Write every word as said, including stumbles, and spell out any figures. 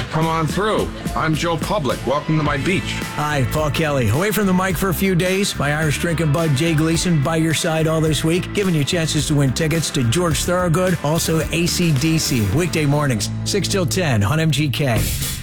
Come on through. I'm Joe Public. Welcome to my beach. Hi, Paul Kelly. Away from the mic for a few days. My Irish drinking bud, Jay Gleason, by your side all this week, giving you chances to win tickets to George Thorogood, also A C D C. Weekday mornings, six till ten on M G K.